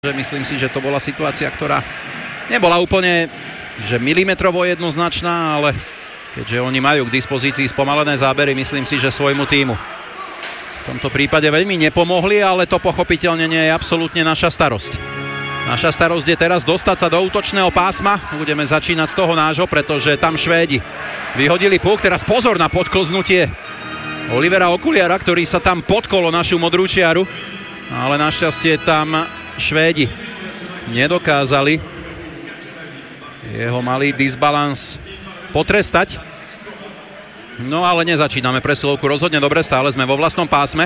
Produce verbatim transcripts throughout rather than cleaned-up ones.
Myslím si, že to bola situácia, ktorá nebola úplne že milimetrovo jednoznačná, ale keďže oni majú k dispozícii spomalené zábery, myslím si, že svojmu tímu v tomto prípade veľmi nepomohli, ale to pochopiteľne nie je absolútne naša starosť. Naša starosť je teraz dostať sa do útočného pásma. Budeme začínať z toho nášho, pretože tam Švédi vyhodili puk. Teraz pozor na podklznutie Olivera Okuliara, ktorý sa tam podkolo našu modrú čiaru, ale našťastie tam Švédi nedokázali jeho malý disbalans potrestať. No ale nezačíname presilovku rozhodne dobre, stále sme vo vlastnom pásme.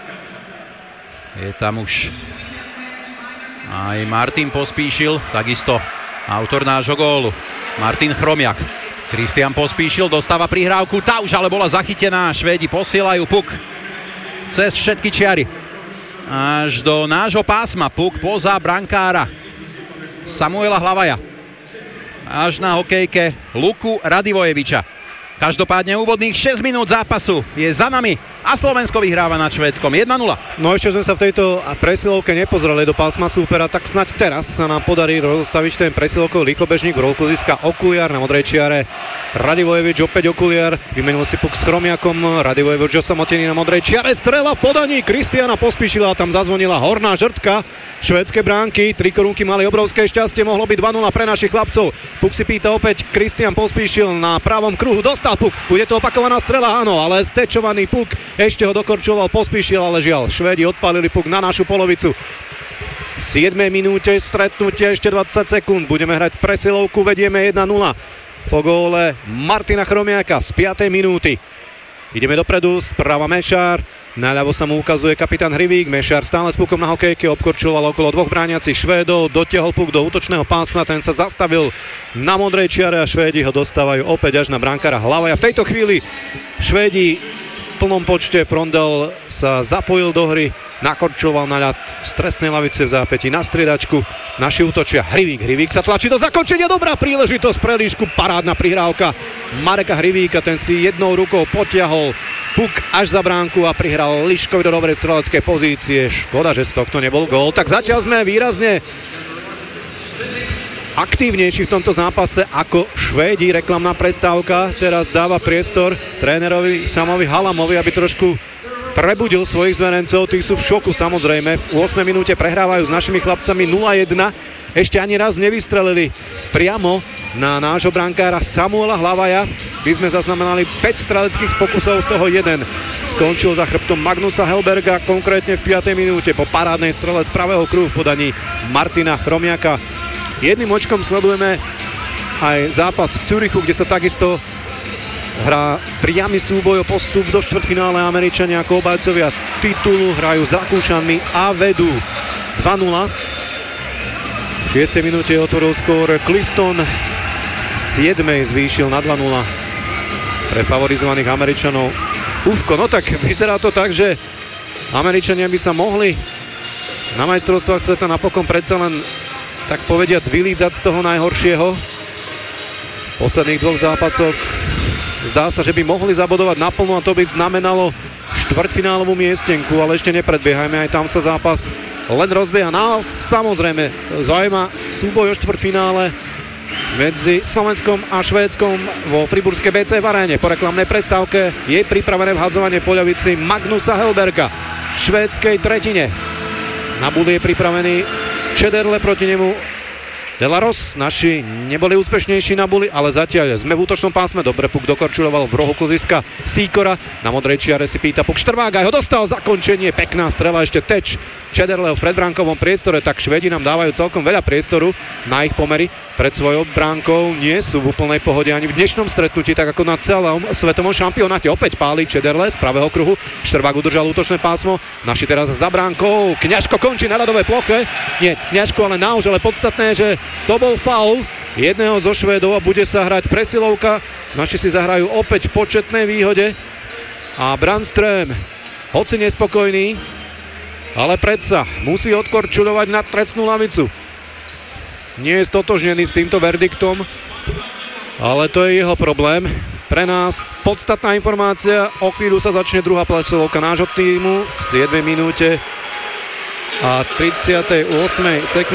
Je tam už aj Martin Pospíšil, takisto autor nášho gólu. Martin Chromiak. Kristian Pospíšil dostáva prihrávku, tá už ale bola zachytená. Švédi posielajú puk cez všetky čiary až do nášho pásma. Puk poza brankára Samuela Hlavaja až na hokejke Luku Radivojeviča. Každopádne úvodných šesť minút zápasu je za nami a Slovensko vyhráva nad Švédskom jeden nula. No ešte sme sa v tejto presilovke nepozreli do pásma súpera, tak snáď teraz sa nám podarí rozstaviť ten presilovkový rýchlobežník. V rolku získa Okuliar na modrej čiare. Radivojevič opäť Okuliar, vymenil si puk s Chromiakom. Radivojevič osamotený na modrej čiare, strela v podaní Kristiana Pospíšila, tam zazvonila horná žrtka švédske bránky. Tri korunky mali obrovské šťastie, mohlo byť dva nula pre našich chlapcov. Puk si pýta opäť Kristian Pospíšil na pravom kruhu, dostal puk, bude to opakovaná strela, áno, ale stečovaný puk, ešte ho dokorčoval Pospíšil, ale žiaľ, Švédi odpálili puk na našu polovicu. V siedmej minúte stretnutia, ešte dvadsať sekúnd, budeme hrať presilovku, vedieme jeden nula po góle Martina Chromiaka z piatej minúty. Ideme dopredu, sprava Mešár, naľavo sa mu ukazuje kapitán Hrivík. Mešár stále s pukom na hokejke, obkorčoval okolo dvoch brániacich Švédov, dotiahol puk do útočného pásma, ten sa zastavil na modrej čiare a Švédi ho dostávajú opäť až na brankára Hlavaja. V tejto chvíli Švédi v plnom počte, Frondel sa zapojil do hry, nakorčoval na ľad z trestnej lavice v zápäti na striedačku. Naši útočia Hrivík, Hrivík sa tlačí do zakončenia, dobrá príležitosť pre Líšku, parádna prihrávka Mareka Hrivíka, ten si jednou rukou potiahol puk až za bránku a prihral Liškovi do dobrej streleckej pozície. Škoda, že z tohto nebol gól. Tak zatiaľ sme výrazne aktívnejší v tomto zápase ako Švédi. Reklamná prestávka teraz dáva priestor trénerovi Samovi Halamovi, aby trošku prebudil svojich zverencov. Tí sú v šoku samozrejme. V ôsmej minúte prehrávajú s našimi chlapcami nula jeden. Ešte ani raz nevystrelili priamo na nášho brankára Samuela Hlavaja. My sme zaznamenali päť streleckých pokusov, z toho jeden skončil za chrbtom Magnusa Helberga, konkrétne v piatej minúte po parádnej strele z pravého kruhu v podaní Martina Chromiaka. Jedným očkom sledujeme aj zápas v Zürichu, kde sa takisto hrá priamy súboj o postup do štvrťfinále. Američania ako obajcovia titulu hrajú za Kúšanmi a vedú dva nula. V šiestej minúte otvoril skóre Clifton, v siedmej zvýšil na dva nula pre favorizovaných Američanov Ufko. No tak vyzerá to tak, že Američania by sa mohli na majstrovstvách sveta napokon predsa len tak povediac vylízať z toho najhoršieho. V posledných dvoch zápasoch zdá sa, že by mohli zabodovať naplno a to by znamenalo štvrťfinálovú miestenku, ale ešte nepredbiehajme, aj tam sa zápas len rozbieha. Nás samozrejme zaujíma súboj o štvrťfinále medzi Slovenskom a Švédskom vo friburskej bé cé v aréne. Po reklamnej prestávke je pripravené vhadzovanie po ľavici Magnusa Helberga v švédskej tretine. Na buli je pripravený Čederle, proti nemu Delaros. Naši neboli úspešnejší na buli, ale zatiaľ sme v útočnom pásme. Dobre puk dokorčuloval v rohu kluziska Sýkora. Na modrej čiare si pýta puk Štrvák, aj ho dostal, zakončenie, pekná strela, ešte teč Čederleho v predbránkovom priestore. Tak Švédi nám dávajú celkom veľa priestoru na ich pomery. Pred svojou bránkou nie sú v úplnej pohode ani v dnešnom stretnutí, tak ako na celom svetovom šampionáte. Opäť páli Čederle z pravého kruhu. Štrvák udržal útočné pásmo. Naši teraz za bránkou. Kňažko končí na ľadovej ploche. Nie Kňažko, ale náuž, ale podstatné, že to bol faul jedného zo Švédov a bude sa hrať presilovka. Naši si zahrajú opäť v početnej výhode a Brandström, hoci nespokojný, ale predsa musí odkorčuľovať na trestnú lavicu. Nie je stotožnený s týmto verdiktom, ale to je jeho problém. Pre nás podstatná informácia, o chvíľu sa začne druhá presilovka nášho týmu v siedmej minúte. a tridsiatej ôsmej sekunde